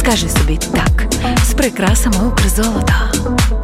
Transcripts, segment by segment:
Скажи собі так, з прикрасами Укрзолота.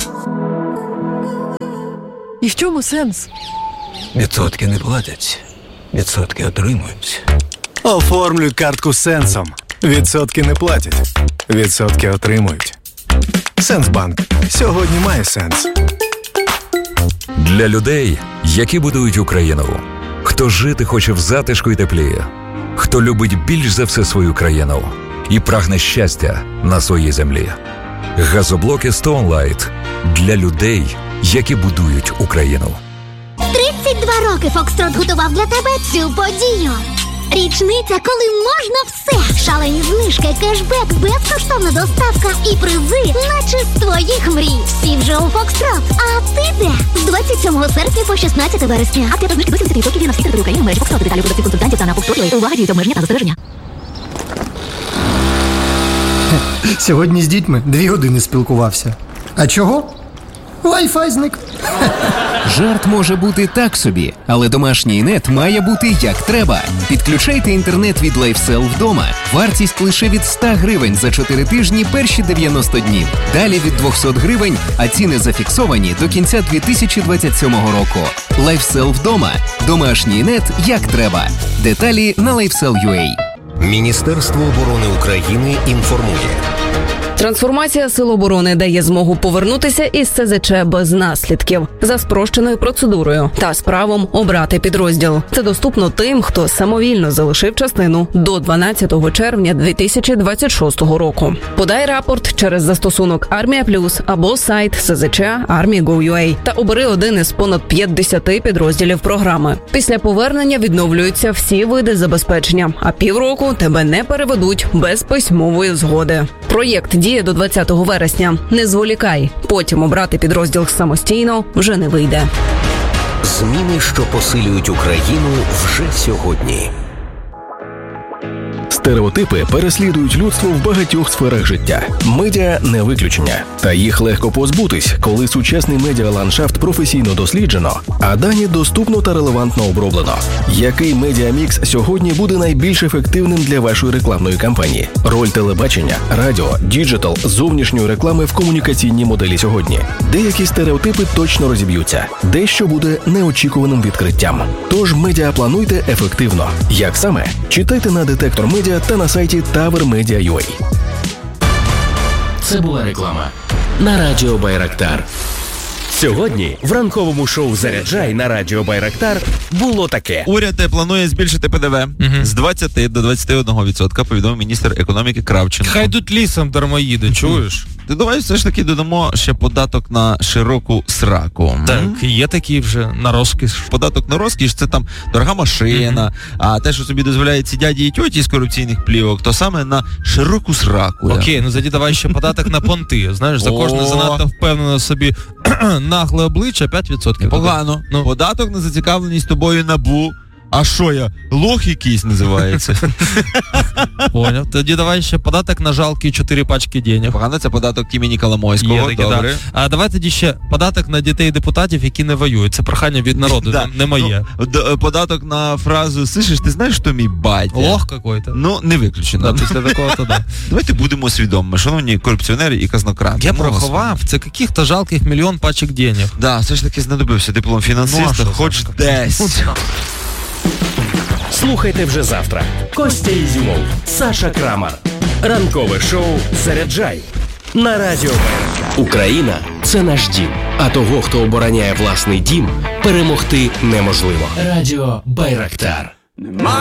І в чому сенс? Відсотки не платять, відсотки отримують. Оформлюй картку Сенсом. Відсотки не платять, відсотки отримують. Сенсбанк. Сьогодні має сенс. Для людей, які будують Україну. Хто жити хоче в затишку і теплі. Хто любить більш за все свою країну. І прагне щастя на своїй землі. Газоблоки Stone Light. Для людей, які будують Україну. 32 роки Фокстрот готував для тебе цю подію. Річниця, коли можна все. Шалені знижки, кешбек, безкоштовна доставка і призи, наче з твоїх мрій. Всі вже у Фокстрот. А ти де? З 27 серпня по 16 вересня. А 5 знижки до 70% на всі території України в мережі Фокстрот. Деталі у продавців консультантів та на Фокстрот. Увага, діють обмеження та застереження. Сьогодні з дітьми 2 години спілкувався. А чого? Wi-Fi зник. Жарт може бути так собі, але домашній нет має бути як треба. Підключайте інтернет від LifeSell вдома. Вартість лише від 100 гривень за 4 тижні перші 90 днів. Далі від 200 гривень, а ціни зафіксовані до кінця 2027 року. LifeSell вдома. Домашній нет як треба. Деталі на LifeSell.ua. Міністерство оборони України інформує. Трансформація Сил оборони дає змогу повернутися із СЗЧ без наслідків за спрощеною процедурою та з правом обрати підрозділ. Це доступно тим, хто самовільно залишив частину до 12 червня 2026 року. Подай рапорт через застосунок Армія Плюс або сайт СЗЧ Army.gov.ua та обери один із понад 50 підрозділів програми. Після повернення відновлюються всі види забезпечення, а півроку тебе не переведуть без письмової згоди. Проєкт діє до 20 вересня. Не зволікай. Потім обрати підрозділ самостійно вже не вийде. Зміни, що посилюють Україну вже сьогодні. Стереотипи переслідують людство в багатьох сферах життя. Медіа – не виключення. Та їх легко позбутись, коли сучасний медіаландшафт професійно досліджено, а дані доступно та релевантно оброблено. Який медіамікс сьогодні буде найбільш ефективним для вашої рекламної кампанії? Роль телебачення, радіо, діджитал, зовнішньої реклами в комунікаційній моделі сьогодні. Деякі стереотипи точно розіб'ються. Дещо буде неочікуваним відкриттям. Тож медіаплануйте ефективно. Як саме? Читайте на Детектор Медіа та на сайті TowerMedia.ua. Це була реклама на Радіо Байрактар. Сьогодні в ранковому шоу «Заряджай» на Радіо Байрактар було таке. Уряд планує збільшити ПДВ з 20 до 21%, повідомив міністр економіки Кравченко. Хай йдуть лісом дармоїди, чуєш? Ти давай все ж таки додамо ще податок на широку сраку. Так, є такі вже на розкіш. Податок на розкіш – це там дорога машина, а те, що собі дозволяють ці дяді і тьоті з корупційних плівок, то саме на широку сраку. Окей, ну тоді давай ще податок на понти. Знаєш, за кожне занадто впевнене собі нагле обличчя 5%. Погано. Ну. Податок на зацікавленість тобою НАБУ. А що я? Лох якийсь називається. Поняв. Тоді давай ще податок на жалкі 4 пачки денег. Погано, це податок Тімені Коломойського. Добре. Да. А давай тоді ще податок на дітей депутатів, які не воюють. Це прохання від народу, не моє. Ну, податок на фразу «Слышиш, ти знаєш, що мій батя?» Лох какой-то. Ну, не виключено. Да, після такого-то, да. Давайте будемо свідомими, шановні корупціонери і казнократи. Я порахував, це каких-то жалких 1 мільйон пачок денег. Да, все ж таки знадобився диплом фінансиста, хоч десь. Слухайте вже завтра. Костя Ізюмов, Саша Крамар. Ранкове шоу «Заряджай» на Радіо Байрактар. Україна – це наш дім. А того, хто обороняє власний дім, перемогти неможливо. Радіо Байрактар.